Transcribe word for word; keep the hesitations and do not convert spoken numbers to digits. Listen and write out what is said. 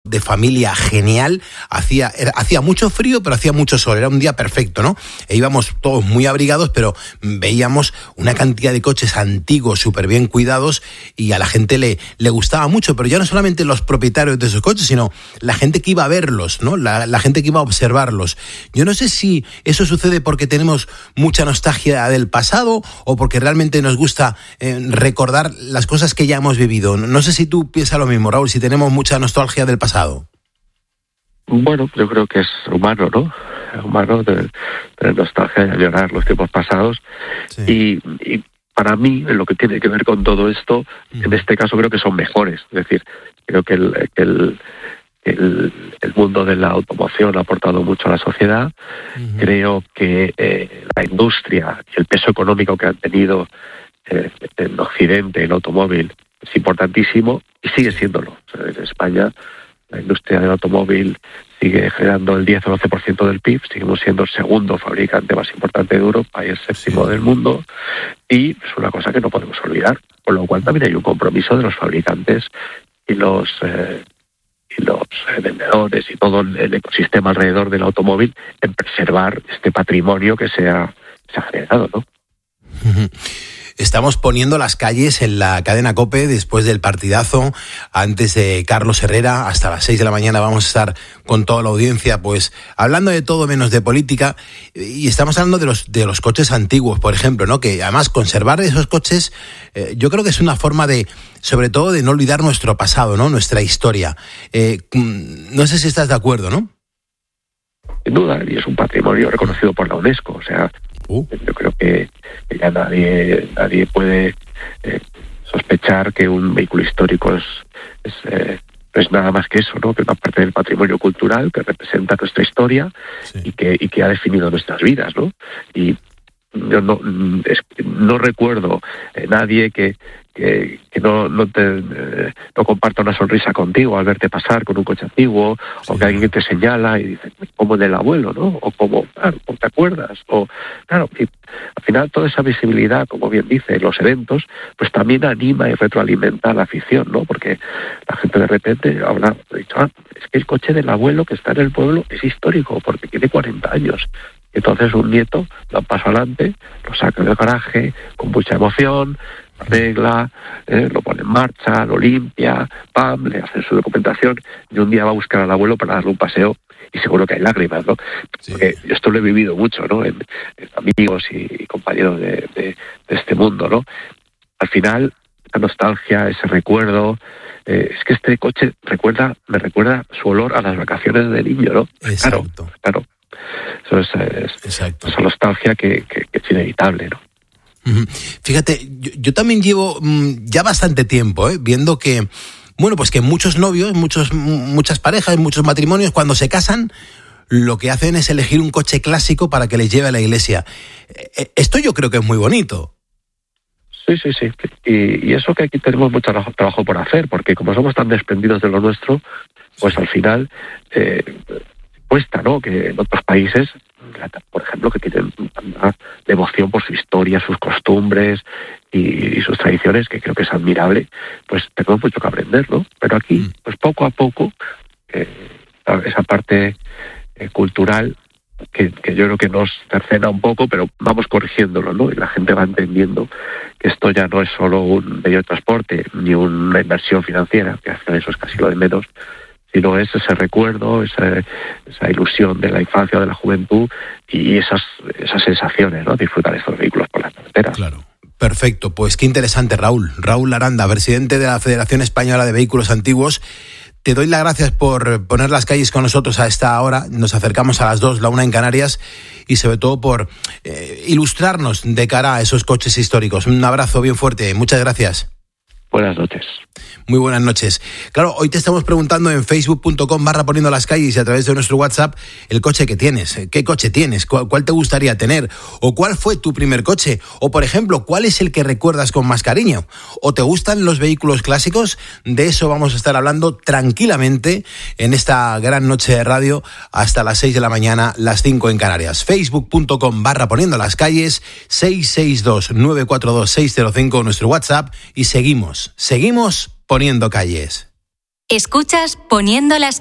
de familia genial. Hacía, era, hacía mucho frío, pero hacía mucho sol. Era un día perfecto, ¿no? E íbamos todos muy abrigados, pero veíamos una cantidad de coches antiguos, súper bien cuidados, y a la gente le, le gustaba mucho. Pero ya no solamente los propietarios de esos coches, sino la gente que iba a verlos, ¿no? La, la gente que iba a observarlos. Yo no sé si eso sucede porque tenemos mucha nostalgia del pasado o porque realmente nos gusta eh, recordar las cosas que ya hemos vivido. No sé si tú piensas lo mismo, Raúl, si tenemos mucha nostalgia del pasado. Bueno, yo creo que es humano, ¿no? Es humano tener, tener nostalgia y añorar los tiempos pasados. Sí. Y, y para mí, en lo que tiene que ver con todo esto, uh-huh. en este caso creo que son mejores. Es decir, creo que el, que el, el, el mundo de la automoción ha aportado mucho a la sociedad. Uh-huh. Creo que eh, la industria y el peso económico que han tenido eh, en Occidente, el automóvil, es importantísimo y sigue siéndolo. O sea, en España la industria del automóvil sigue generando el diez o doce por ciento del P I B, seguimos siendo el segundo fabricante más importante de Europa y el séptimo sí. del mundo, y es una cosa que no podemos olvidar, con lo cual también hay un compromiso de los fabricantes y los eh, y los eh, vendedores y todo el ecosistema alrededor del automóvil en preservar este patrimonio que se ha, se ha generado, ¿no? Estamos poniendo las calles en la cadena COPE después del partidazo, antes de Carlos Herrera, hasta las seis de la mañana vamos a estar con toda la audiencia, pues hablando de todo menos de política, y estamos hablando de los de los coches antiguos, por ejemplo, ¿no? Que además conservar esos coches, eh, yo creo que es una forma de, sobre todo, de no olvidar nuestro pasado, ¿no? Nuestra historia. Eh, no sé si estás de acuerdo, ¿no? Sin duda, y es un patrimonio reconocido por la UNESCO, o sea, uh. yo creo que, que ya nadie nadie puede eh, sospechar que un vehículo histórico es, es, eh, no es nada más que eso, ¿no? Que una parte del patrimonio cultural que representa nuestra historia sí. y que y que ha definido nuestras vidas, ¿no? Y yo no es, no recuerdo eh, nadie que que, que no no te eh, no comparta una sonrisa contigo al verte pasar con un coche antiguo, sí. o que alguien te señala y dice como del abuelo, ¿no? O como, claro, ¿te acuerdas? O claro, y al final toda esa visibilidad, como bien dice, los eventos, pues también anima y retroalimenta a la afición, ¿no? Porque la gente de repente habla, ha dicho, ah, es que el coche del abuelo que está en el pueblo es histórico porque tiene cuarenta años. Entonces un nieto da un paso adelante, lo saca del garaje con mucha emoción, arregla, eh, lo pone en marcha, lo limpia, pam, le hace su documentación y un día va a buscar al abuelo para darle un paseo y seguro que hay lágrimas, ¿no? Sí. Porque esto lo he vivido mucho, ¿no? En, en amigos y, y compañeros de, de, de este mundo, ¿no? Al final, la nostalgia, ese recuerdo, eh, es que este coche recuerda, me recuerda su olor a las vacaciones de niño, ¿no? Exacto. Claro, claro. Eso es, es esa nostalgia que, que, que es inevitable, ¿no? Fíjate, yo, yo también llevo mmm, ya bastante tiempo ¿eh? viendo que, bueno, pues que muchos novios, muchos, muchas parejas, muchos matrimonios, cuando se casan, lo que hacen es elegir un coche clásico para que les lleve a la iglesia. Esto yo creo que es muy bonito. Sí, sí, sí. Y, y eso que aquí tenemos mucho trabajo por hacer, porque como somos tan desprendidos de lo nuestro, pues al final eh, cuesta, ¿no? Que en otros países, por ejemplo, que tienen una devoción por su historia, sus costumbres y, y sus tradiciones, que creo que es admirable, pues tenemos mucho que aprender, ¿no? Pero aquí, pues poco a poco, eh, esa parte eh, cultural que, que yo creo que nos cercena un poco, pero vamos corrigiéndolo, ¿no? Y la gente va entendiendo que esto ya no es solo un medio de transporte ni una inversión financiera, que hace eso es casi lo de menos, sino es ese recuerdo, esa, esa ilusión de la infancia, de la juventud y esas, esas sensaciones, ¿no? Disfrutar estos vehículos por las carreteras. Claro. Perfecto, pues qué interesante, Raúl. Raúl Aranda, presidente de la Federación Española de Vehículos Antiguos. Te doy las gracias por poner las calles con nosotros a esta hora. Nos acercamos a las dos, la una en Canarias, y sobre todo por eh, ilustrarnos de cara a esos coches históricos. Un abrazo bien fuerte. Muchas gracias. Buenas noches. Muy buenas noches. Claro, hoy te estamos preguntando en facebook punto com barra poniendo las calles y a través de nuestro WhatsApp el coche que tienes. ¿Qué coche tienes? ¿Cuál, cuál te gustaría tener? ¿O cuál fue tu primer coche? O, por ejemplo, ¿cuál es el que recuerdas con más cariño? ¿O te gustan los vehículos clásicos? De eso vamos a estar hablando tranquilamente en esta gran noche de radio hasta las seis de la mañana, las cinco en Canarias. facebook punto com barra poniendo las calles, seis seis dos nueve cuatro dos seis cero cinco nuestro WhatsApp, y seguimos, seguimos poniendo calles. Escuchas Poniendo las